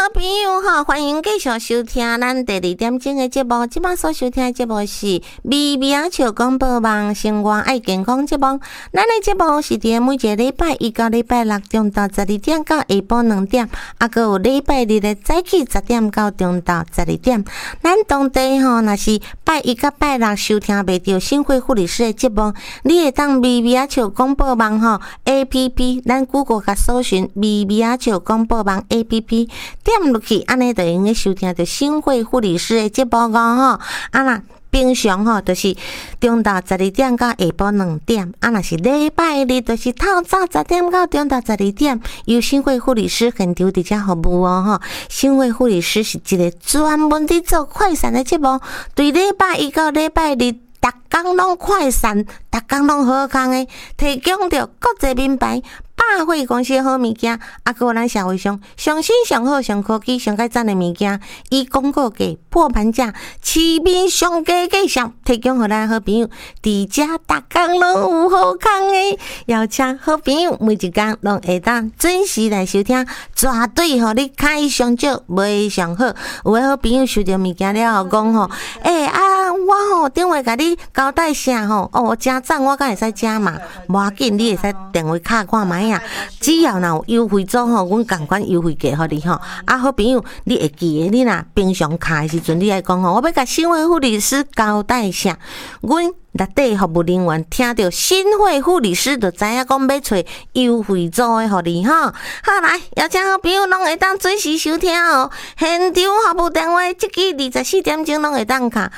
朋友哈，欢迎继续收听咱第2点钟的节目。即摆所收听的节目是微微仔笑广播网生活爱健康节目。咱的节目是伫每一个礼拜一到礼拜六中到12点到下晡2点，还佫有礼拜日的早起10点到中到12点。咱当地吼，若是拜一到拜六收听袂到新会护理师的节目，你会当微微仔笑广播网吼 APP， 咱 Google 甲搜寻微微仔笑广播网 APP。点落去，安尼就用个收听到新会护理师的节目吼。啊啦，平常吼就是中到12点到下晡2点。啊，若是礼拜日就是透早10点到中到12点，由新会护理师现场伫遮服务吼。新会护理师是一个专门伫做快闪的节目，对礼拜一到礼拜日。逐工拢快闪，逐工拢好康诶，提供着国际名牌百货公司的好物件，啊，搁有咱社会上上新、上好、上科技、上较赞的物件，以广告价、破盘价、市面上价计上提供互咱好朋友，伫遮逐工拢有好康诶，邀请好朋友每一工拢会当准时来收听，绝对互你开上少，卖上好。有诶好朋友收到物件了后讲吼，我吼电话甲你交代啥吼，真赞，我敢会使食嘛？无要紧，你会使电话敲看卖啊。只要若有优惠组吼，阮共款优惠价互你吼。啊，好朋友，你会记诶？你若平常敲诶时阵，你来讲吼，我要甲新会护理师交代啥？阮内底服务人员听到新会护理师，就知影讲要找优惠组诶，互你吼。好来，邀请好朋友拢会当准时收听哦。现场服务电话，即支24点钟拢会当卡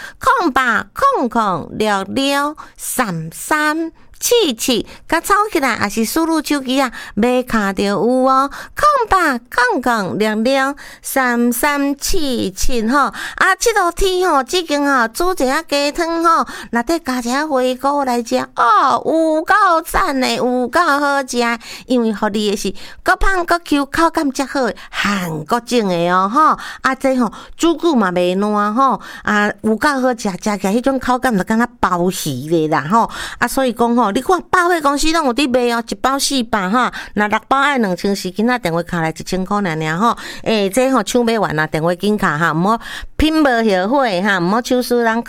0800663377，甲抄起来，也是输入手机啊，要卡着有哦。0800663377吼，啊，即道天吼，即间吼煮一下鸡汤吼，内底加一下花菇来食，有够赞诶，有够好食，因为互你诶是够香够 Q， 口感则好诶，韩国种诶哦吼，啊，这吼煮久嘛袂烂吼，啊，有够好食，食起来迄种口感就敢若包鱼咧啦吼，啊，所以讲吼，你看百货公司拢有伫卖哦，一包400哈，那6包爱2000，今仔电话卡来1000块尔吼，这吼抢买完啦，电话紧卡哈，毋好拼无后悔哈，毋好手输人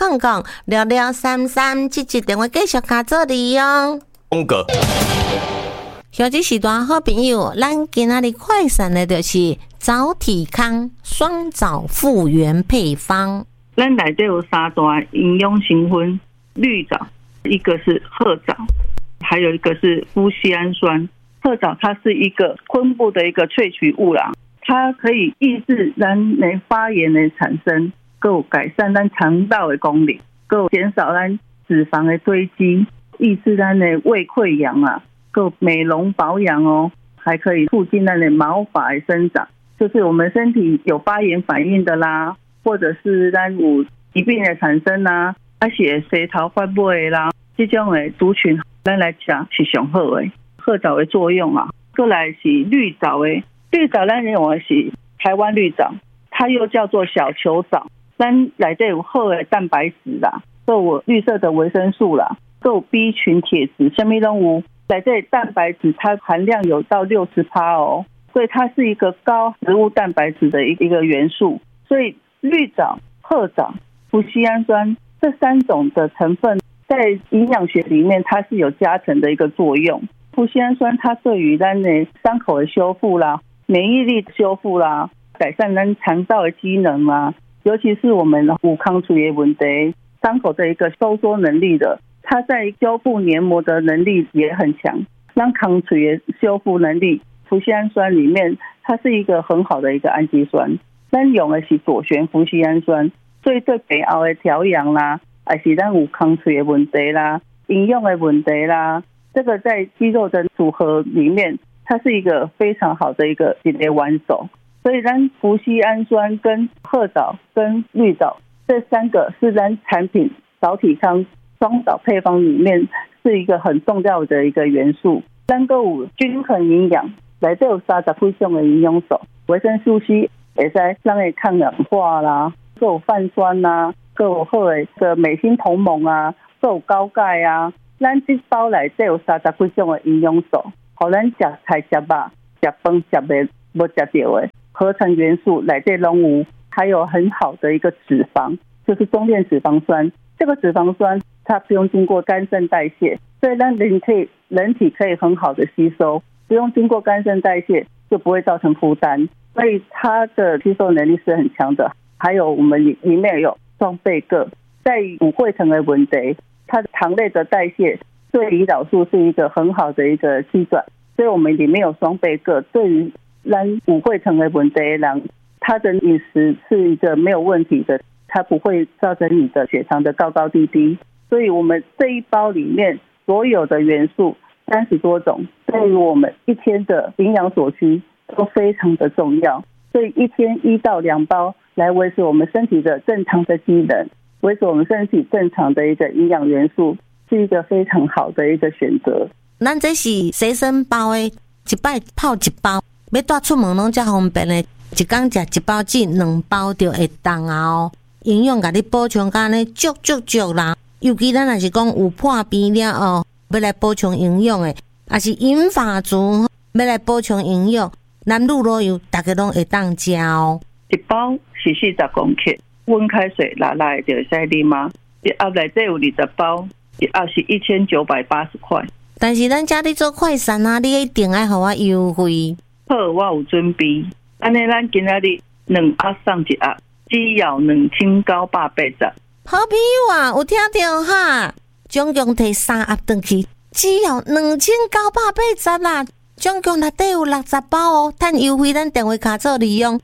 0800663377，电话继续卡做利用。 风格。 小姐时段好朋友，咱今仔日快闪的就是早体康双枣复原配方。 咱内底有3大营养成分，绿藻，一个是褐藻，还有一个是麩酰氨酸。褐藻它是一个昆布的一个萃取物啦，它可以抑制咱的发炎的产生，还有改善咱肠道的功能，还有减少咱脂肪的堆积，抑制咱的胃溃疡啊，还有美容保养哦，还可以促进咱的毛发的生长，就是我们身体有发炎反应的啦，或者是咱有疾病的产生啦，还是洗头发尾啦，这种的族群咱来吃是上好的。褐藻的作用啊，再来是绿藻的，绿藻咱用的是台湾绿藻，它又叫做小球藻，咱内底有好的蛋白质啦，都有绿色的维生素啦，都有 B 群铁质，什么都有。内底蛋白质它含量有到60%哦，所以它是一个高植物蛋白质的一个元素。所以绿藻、褐藻、麩酰氨酸这3种的成分，在营养学里面它是有加成的一个作用。麩酰氨酸它对于咱的伤口的修复啦、免疫力修复啦、改善咱肠道的机能啊，尤其是我们有抗脆的问题，伤口的一个收缩能力的，它在修复黏膜的能力也很强，让抗脆的修复能力。麩酰氨酸里面它是一个很好的一个氨基酸，咱用的是左旋麩酰氨酸，所以对病后的调养啦，还是咱有抗脆的问题啦、营养的问题啦，这个在肌肉的组合里面，它是一个非常好的一个玩手。所以咱麩酰氨酸跟褐藻跟绿藻这3个是咱产品早体康双藻配方里面是一个很重要的一个元素。咱还有均衡营养，内底有30几种的营养素，维生素 C 会使让它抗氧化啦，还有泛酸啦，还有好的镁锌同盟啊，还有高钙啊。咱这包内底有30几种的营养素，互咱吃菜、吃肉、吃饭、吃袂无吃到的， 合成元素来这拢有，还有很好的一个脂肪，就是中链脂肪酸。这个脂肪酸它不用经过肝肾代谢，所以让人体可以很好的吸收，不用经过肝肾代谢就不会造成负担，所以它的吸收能力是很强的。还有我们里面有双倍铬，在五会层的问题，它的糖类的代谢对胰岛素是一个很好的一个基转，所以我们里面有双倍铬，对于让五会层的问题的人，他的饮食是一个没有问题的，它不会造成你的血糖的高高低低。所以我们这一包里面所有的元素30多种，对于我们一天的营养所需都非常的重要。所以一天1到2包来维持我们身体的正常的机能，维持我们身体正常的一个营养元素，是一个非常好的一个选择。 咱这是随身包的，一摆泡一包，要带出门拢较方便的，一天食一包子，2包就会当啊哦。营养甲你补充甲呢足啦，尤其咱若是讲有破病了哦，要来补充营养的，也是银发族要来补充营养，男女老幼大家拢会当食哦。 一包是40公克，温开水拉来就会使啉嘛。一盒内底有20包，一盒是1980块。 但是咱家里做快闪啊，你一定要给我优惠。 好，我有准备。安尼咱今仔日2盒送1盒，只要2980。 好朋友啊，有听到哈？总共摕3盒回去，只要2980啦。总共内底有60包哦，趁优惠咱电话卡做利用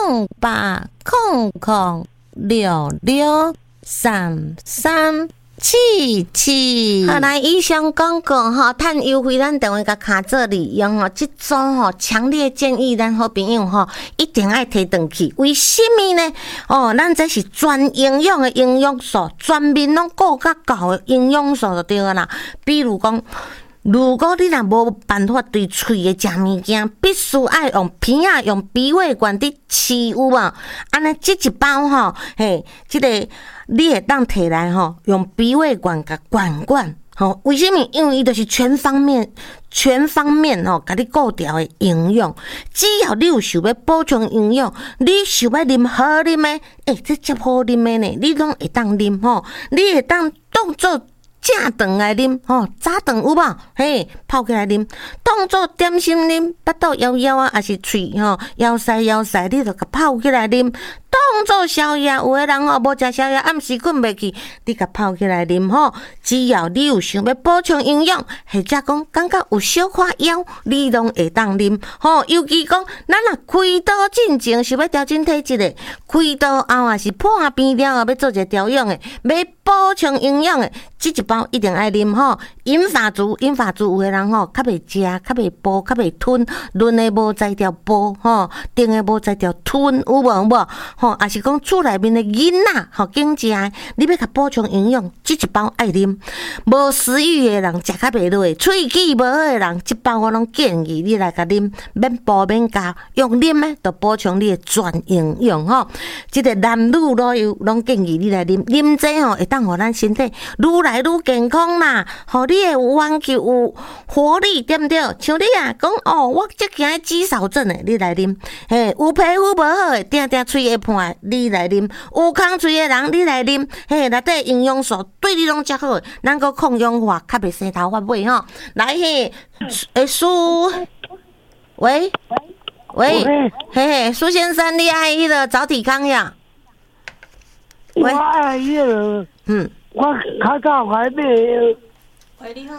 0800663377。好，来以上广告吼，趁优惠咱电话卡做利用吼，这种吼强烈建议咱好朋友吼一定爱摕回去。为什么呢？哦，咱这是全营养的营养素，全面拢顾较够的营养素就对啦。比如讲，如果你若无办法对喙的食物件，必须爱用鼻仔用鼻胃管的饲有无？安尼这一包吼，嘿，这个你会当摕来吼，用鼻胃管甲管。吼，为什么？因为伊就是全方面吼，甲你顾调的营养。只要你有想要补充营养，你想要啉好啉的，这足好啉的呢，你拢会当啉吼，你会当当做正饭来啉吼，早饭有无？嘿，泡起来啉，当做点心啉，巴肚枵啊，还是喙吼枵塞，你就甲泡起来啉。当做宵夜，有的人吼无食宵夜，暗时困袂去，你甲泡起来啉吼。只要你有想要补充营养，或者讲感觉有小可枵，你拢会当啉吼。尤其讲咱若开刀进前想要调整体质的，开刀后也是破病了后要做一个调养的，要补充营养的，这一包一定爱啉吼。银发族有的人吼较袂食，较袂补，较袂吞，轮的无在条补吼，顶的无在条吞，有无？吼，也是讲厝内面的囡仔吼，经食的，你要甲补充营养，这一包爱啉。无食欲的人食较袂落，喙齿无好的人，这包我拢建议你来甲啉，免补免加，用啉的就补充你的全营养吼。这个男女老幼拢建议你来啉，啉这吼会当互咱身体愈来愈健康啦，互你的元气有活力，对不对？像你啊讲哦，我即惊肌少症的，你来啉，嘿，有皮肤无好的，定喙会破，你来啉；有空喙的人，你来啉，嘿，内底营养素对你拢遮好的，咱个抗氧化，较袂生头发尾吼。来嘿，苏，喂，嘿，苏先生，你爱迄个早体康呀？ 我爱迄个，我较早还买。 喂，你好。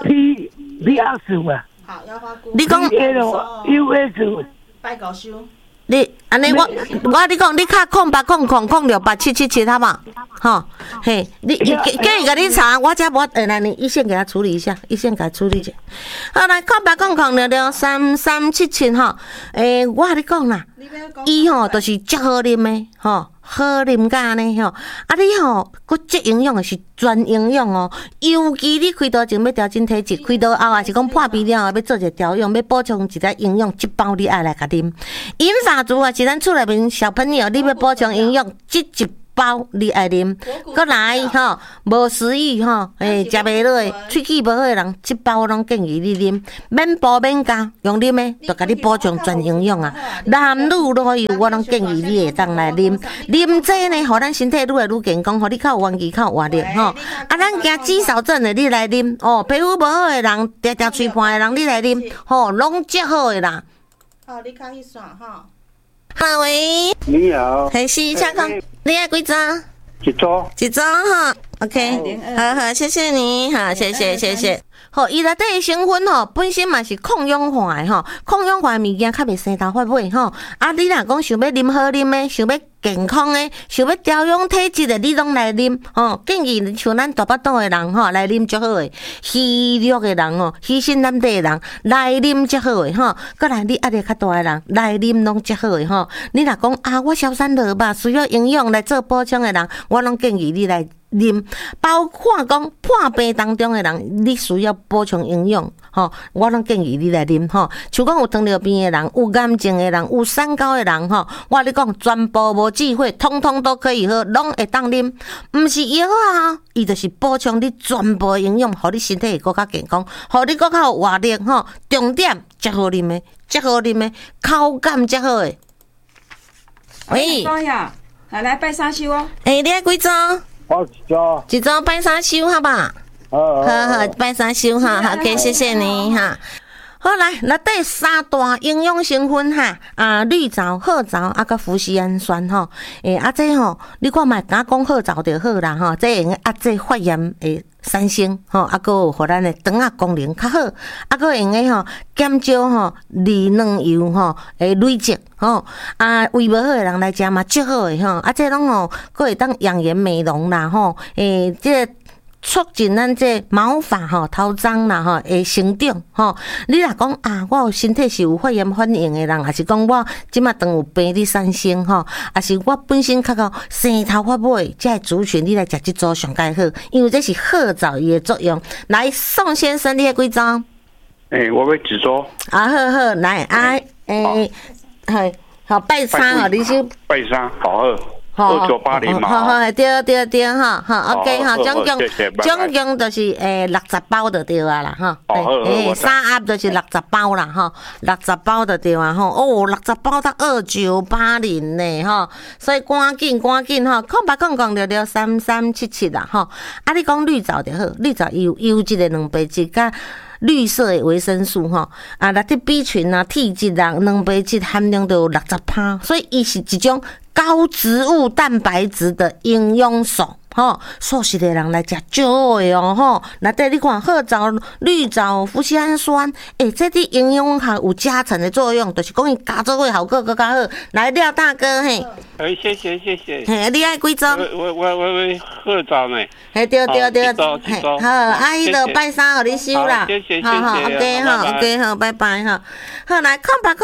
P20啊。 好，幺花菇。 你讲 US 拜高修。 你安尼我你讲，你卡0800068777好不好？吼，嘿，你叫伊甲你查，我遮无来你一线给他处理一下，一线给他处理一下。好来0800063377吼，我甲你讲啦，伊吼就是足好啉的吼。好啉甲呢吼，你吼，佮这营养的是全营养哦。尤其你开刀前要调整体质，开刀后也是讲破病了后要做一个调养，要补充一个营养，这包你爱来甲啉。银发族啊，是咱厝内面小朋友，你要补充营养，这一包你爱啉，搁来吼无食欲吼，食袂落，喙齿无好的人，一包拢建议你啉，免补免加，用啉的，就甲你补充全营养啊。男女老幼，我拢建议你会当来啉，啉这呢，互咱身体愈来愈健康，互你较有元气、较有活力吼。啊，咱惊肌少症的，你来啉哦，皮肤无好的人，常常吹汗的人，你来啉，吼，拢足好的啦。 好，你开始算哈。 哈喂， 你好， 还是请讲，你爱几张？ 一组， 一张哈 ，OK，好好，谢谢你，好，谢谢。好，伊内底的成分吼，本身嘛是抗氧化的吼，抗氧化的物件较袂生头发尾吼。啊，你若讲想要啉好啉的，想要健康的，想要调养体质的，你拢来啉吼。建议像咱大巴肚的人吼，来啉足好的；虚弱的人吼，虚心难得的人来啉足好的吼。搁来你压力较大的人来啉拢足好的吼。你若讲啊，我消散落吧，需要营养来做补充的人，我拢建议你来啉，包括讲破病当中的人，你需要补充营养，吼，我拢建议你来啉，吼。像讲有糖尿病的人、有癌症的人、有三高的人，吼，我你讲全部无忌讳，通通都可以喝，拢会当啉，毋是药啊，伊就是补充你全部的营养，互你身体会更较健康，互你更较有活力，吼。重点足好啉的，足好啉的，口感足好的。喂， 来拜三收哦。 你爱几张？ 我一组， 一组拜三收，好吧？好，拜三收哈，好，OK，谢谢你哈。好来，内底三大营养成分哈，绿藻、褐藻啊，甲脯酰氨酸吼，这吼，你看嘛，敢讲褐藻就好啦吼，这用压制发炎的产生吼，啊，佮有互咱的肠仔功能较好，啊，佮用的吼减少吼利卵油吼的累积吼，胃无好的人来食嘛，足好的吼，这拢吼佮会当养颜美容啦吼，这促进咱这毛发吼头鬃啦吼会生长吼。你若讲我有身体是有发炎反应的人，还是讲我即马当有病的产生吼，还是我本身较到生头发尾，这族群你来食这组上介好，因为这是褐藻伊的作用。来，宋先生，你的几张？ 我要一组。 好，来好拜三哦，你先拜三，好。2980嘛， 好，对哈，好 ，OK 哈，总共就是60包就对啊啦哈，3盒就是60包啦哈，60包就对啊吼，60包到2980呢哈，所以赶紧哈，0800663377啦哈，你讲绿藻就好，绿藻有优质的蛋白质甲绿色的维生素吼，内底 B 群啊、T 质啊、蛋白质含量都有60%，所以伊是一种高植物蛋白质的营养素，吼，素食的人来食最好的哦，吼。内底你看褐藻、绿藻、脯酰氨酸，这啲营养学有加成的作用，就是讲伊加做伙效果更较好。来，廖大哥嘿， 谢谢。 你爱几种？ 我褐藻呢？ 对，好，阿姨就拜三互你收啦。 谢谢。 好 ，OK 好，拜拜哈。好，来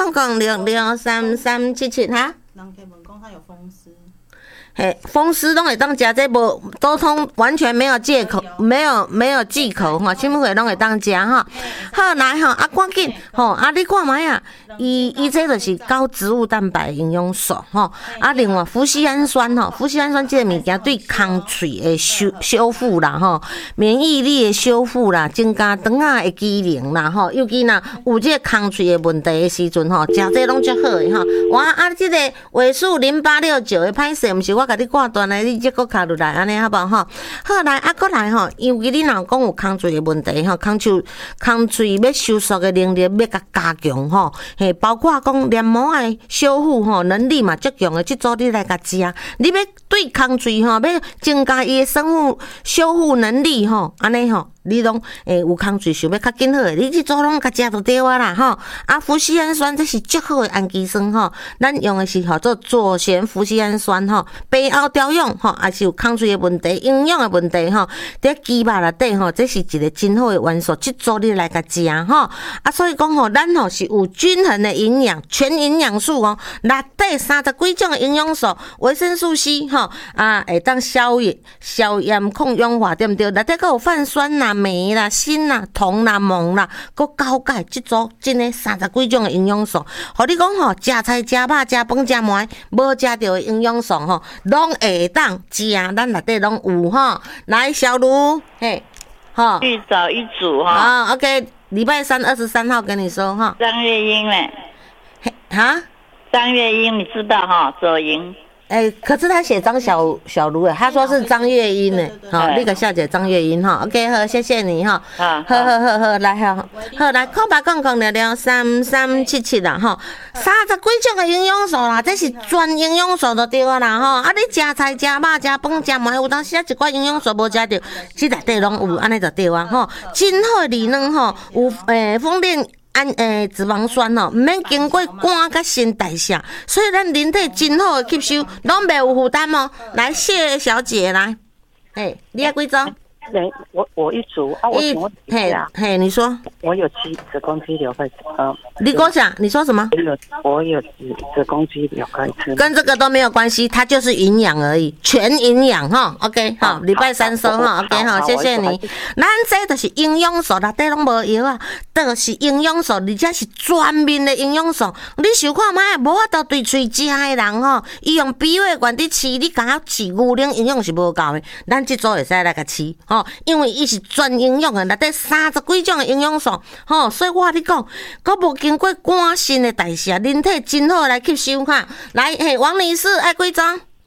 0800663377哈。 人可以问讲他有风湿。 风湿拢会当食，这无都通完全没有忌口，没有忌口哈，什么会拢会当食哈。好来哈，赶紧吼，你看卖啊，伊这就是高植物蛋白营养素吼，另外脯酰氨酸吼，脯酰氨酸这个物件对空喙的修复啦吼，免疫力的修复啦，增加肠仔的机能啦吼，尤其若有这个空喙的问题的时阵吼，食这拢足好的吼。这个维素0869的歹势，毋是我。甲你挂断来，你这个卡落来，安尼好不好？好来，过来吼，尤其你若讲有空喙的问题吼，空喙要收缩的能力要甲加强吼，包括讲黏膜的修复吼能力嘛足强的，这组你来甲食，你要对空喙吼要增加伊的生物修复能力吼，安尼吼。你拢有空喙想要较紧好诶，你这组拢甲食就对啊啦吼。脯酰氨酸这是足好诶氨基酸吼，咱用诶是叫做左旋脯酰氨酸吼，背后调养吼，也是有空喙诶问题、营养诶问题吼，伫鸡肉内底吼，这是一个真好诶元素，这组你来甲食吼。所以讲吼，咱吼是有均衡诶营养，全营养素哦，内底30几种诶营养素，维生素 C 吼会当消炎、抗氧化，对毋对？内底阁有泛酸啦。 镁啦、锌啦、铜啦、锰啦，佮高钙，即组真诶30几种诶营养素，互你讲吼，食菜、食肉、食饭、食糜，无食着诶营养素吼，拢会当食，咱内底拢有吼。来，小卢，嘿，吼， 绿藻一组哈。 好 ，OK， 礼拜三23号跟你说哈。 张月英嘞， 哈？ 张月英你知道哈？左营。 可是他写张小卢他说是张月英呢，好，那个小姐张月英哈 ，OK 好，谢谢你哈，好，来好来，空白空空聊聊3377啦哈，30几种的营养素啦，这是全营养素就对啊啦哈，啊你食菜食肉食饭食糜，有当时啊一寡营养素无食着，这内底拢有，安尼就对啊哈，真好的利卵吼，有丰链。脂肪酸哦，毋免经过肝甲肾代谢，所以咱人体真好的吸收，拢袂有负担哦。来，谢小姐来，你要几种？ 我一组啊，我请问一下， 你说， 我有子宫肌瘤块你跟我讲，你说什么？ 我有子宫肌瘤块跟这个都没有关系，它就是营养而已，全营养哈。OK， 好，礼拜三收哈。OK， 好，谢谢你。咱这就是营养素，内底拢无药啊，就是营养素，而且是全面的营养素。你想看卖，无法度对嘴食的人吼，伊用鼻胃管伫饲，你敢若饲牛奶营养是无够的，咱这组会使来甲饲吼。因为伊是全营养的，内底30几种的营养素，吼，所以我跟你讲，佮无经过肝肾的代谢，人体真好来吸收哈。来，王女士爱几种？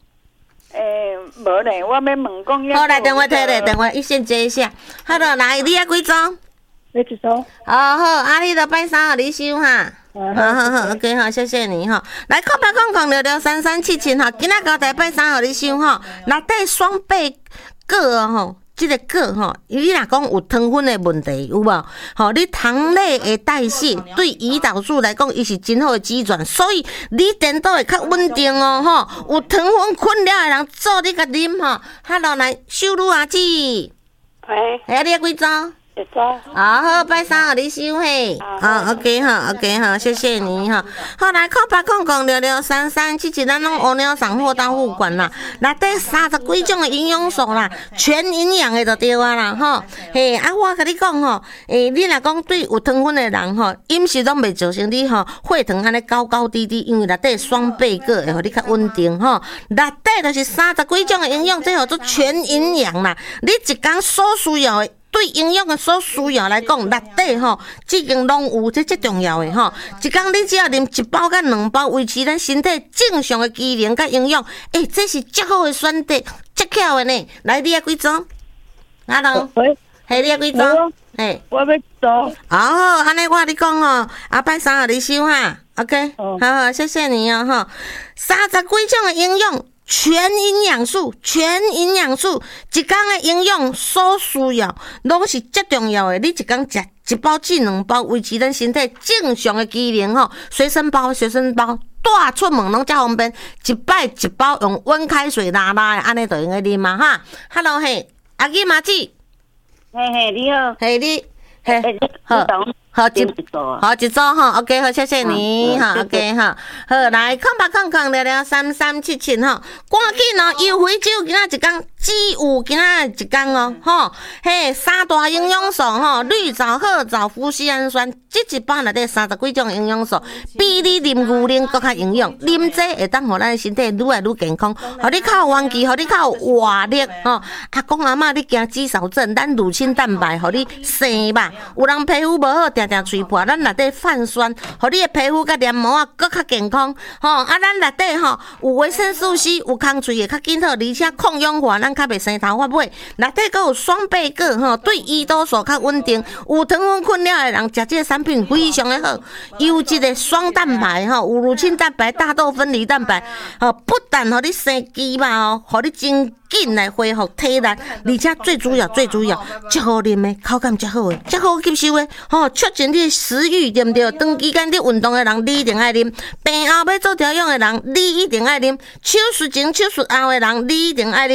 无咧，我要问讲。 好，来电话摕咧，电话一线接一下。好了，来，你爱几种？ 你几种？ 好，啊，你就拜三号你收哈。好 ，OK 好，谢谢你哈。来，空白空空聊聊3377哈，今仔交代拜三号你收哈，内底双倍铬吼。这个铬吼，你若讲有糖分的问题有无？吼，你糖类的代谢对胰岛素来讲，伊是真好的机转，所以你电脑会较稳定哦吼。有糖分困扰的人做你甲啉吼。Hello， 来，秀女阿姊，你要几种？好，拜三号你收嘿。OK 哈 ，OK 哈，谢谢你哈。好，来，空白空空聊聊3377，咱拢乌鸟上货到付款啦。内底30几种的营养素啦，全营养的就对啊啦吼。我甲你讲吼，你若讲对有糖分的人吼，饮食拢袂造成你吼血糖安尼高高低低，因为内底双倍铬会互你较稳定吼。内底就是30几种的营养，这叫做全营养啦。你一天所需要的。对营养的所需要来讲，内底吼，即经拢有，这最重要的吼。一天你只要啉1包到2包，维持咱身体正常的机能甲营养，这是足好的选择，足巧的呢。来，你要几种？阿龙，你要几种？ 我要做。 好，安尼我你讲吼，拜三号你收哈 ，OK， 好，谢谢你哦吼。30几种的营养。全营养素，一天的营养所需要，拢是最重要的。你一天食1包至2包，维持咱身体正常的机能吼。随身包，带出门拢遮方便，一摆1包用温开水拉拉的，安尼就用个啉嘛哈。Hello 阿吉麻子， 你好， 你好一组哈 ，OK 好，谢谢你哈 ，OK 哈，好来，空白空空聊聊3377哈，赶紧哦，优惠只有今仔一天，只有今仔一天哦，吼，3大营养素吼，绿藻、褐藻、麩酰氨酸，这一包内底30几种营养素，比你啉牛奶更较营养，啉这会当互咱身体愈来愈健康，互你较有元气，互你较有活力吼。阿公阿嬷你惊肌少症，咱乳清蛋白，互你生吧，有人皮肤无好，定定嘴破，咱内底泛酸，互你的皮肤甲黏膜更较健康吼。咱内底吼有维生素 C， 有空喙会较紧好，而且抗氧化，咱较袂生头发尾。内底阁有双倍铬吼，对胰岛素较稳定。有糖分困扰的人食这个产品非常的好，优质的双蛋白吼，有乳清蛋白、大豆分离蛋白，不但互你生肌肉哦，互你真紧来恢复体力，而且最主要，足好啉的，口感足好的，足好吸收的，促进你食欲，对不对？长期间你运动的人，你一定爱啉；病后要做调养的人，你一定爱啉；手术前、手术后的人，你一定爱啉。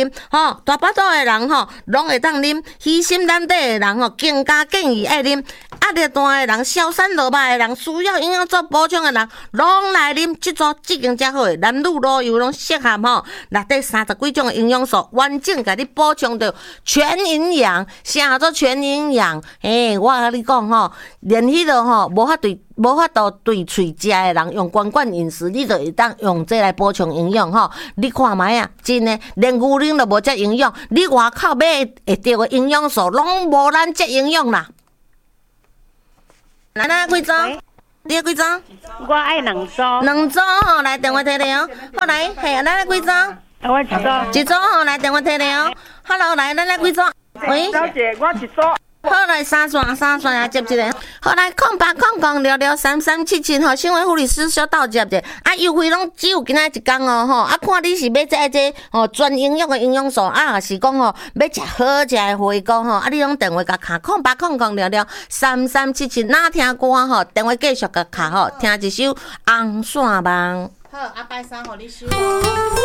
吼，大巴肚的人吼，拢会当啉；虚心难得的人吼，更加建议爱啉。压力大的人、消散落脉的人、需要营养素补充的人，拢来啉即组即间遮好诶，男女老幼拢适合吼。内底30几种营养素，完整甲你补充到全营养，啥做全营养？我甲你讲吼，连迄个吼无法度对喙食的人用管管饮食，你就会当用这来补充营养吼。你看卖啊，真诶，连牛奶都无遮营养，你外口买会着的营养素拢无咱遮营养啦。来几组？你几组？ 我爱2组。 2组吼，来电话摕咧哦。好来，嘿，咱几组？ 我1组。 1组吼，来电话摕咧哦。Hello，来，咱几组？喂， 小姐，我1组。 好来3线啊，接一个。好来0800633377吼，新闻护理师小到接者。啊，优惠拢只有今仔一天哦吼。啊，看你是要这吼全营养的营养素，啊，还是讲吼要食好食的回锅吼。啊，你拢电话甲卡08003377，哪听歌吼，电话继续甲卡吼，听一首《红线梦》。 好，拜三互你收。